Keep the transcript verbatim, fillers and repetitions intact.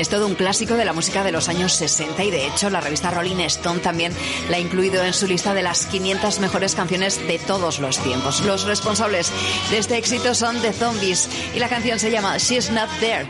Es todo un clásico de la música de los años sesenta y de hecho la revista Rolling Stone también la ha incluido en su lista de las quinientas mejores canciones de todos los tiempos. Los responsables de este éxito son The Zombies y la canción se llama She's Not There.